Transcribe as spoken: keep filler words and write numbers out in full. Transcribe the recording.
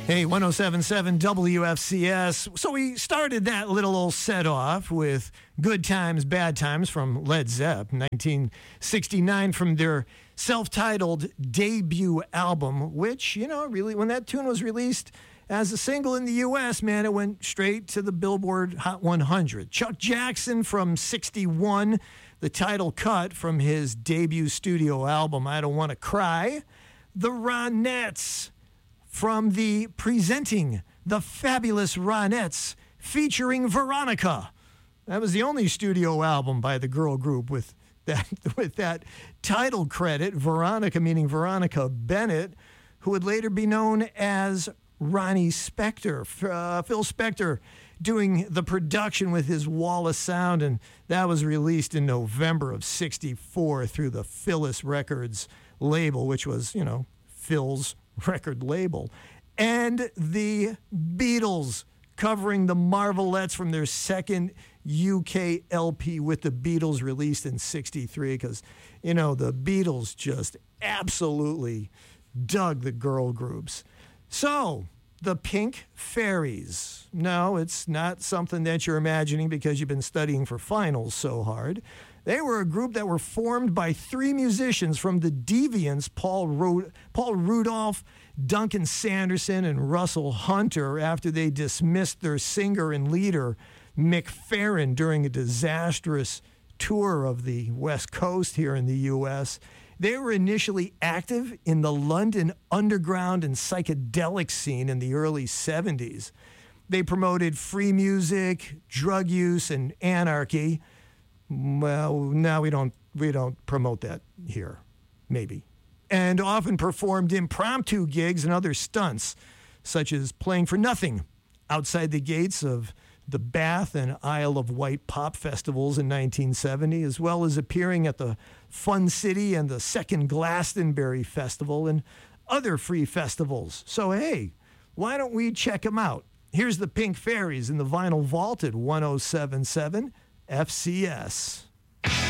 Hey, one oh seven point seven W F C S. So we started that little old set off with Good Times, Bad Times from Led Zepp, nineteen sixty-nine, from their self-titled debut album, which, you know, really, when that tune was released as a single in the U S, man, it went straight to the Billboard Hot one hundred. Chuck Jackson from sixty-one, the title cut from his debut studio album, I Don't Want to Cry. The Ronettes from the Presenting the Fabulous Ronettes, featuring Veronica. That was the only studio album by the girl group with that with that title credit, Veronica, meaning Veronica Bennett, who would later be known as Ronnie Spector. Uh, Phil Spector doing the production with his Wall of Sound, and that was released in November of sixty-four through the Phyllis Records label, which was, you know, Phil's record label. And the Beatles covering the Marvelettes from their second U K L P with the Beatles, released in sixty-three, because, you know, the Beatles just absolutely dug the girl groups. So, the Pink Fairies. No, it's not something that you're imagining because you've been studying for finals so hard. They were a group that were formed by three musicians from the Deviants, Paul, Ru- Paul Rudolph, Duncan Sanderson, and Russell Hunter, after they dismissed their singer and leader, Mick Farren, during a disastrous tour of the West Coast here in the U S. They were initially active in the London underground and psychedelic scene in the early seventies. They promoted free music, drug use, and anarchy. Well, now we don't we don't promote that here, maybe. And often performed impromptu gigs and other stunts, such as playing for nothing outside the gates of the Bath and Isle of Wight pop festivals in nineteen seventy, as well as appearing at the Fun City and the Second Glastonbury Festival and other free festivals. So, hey, why don't we check them out? Here's the Pink Fairies in the Vinyl Vault at one oh seven point seven F C S.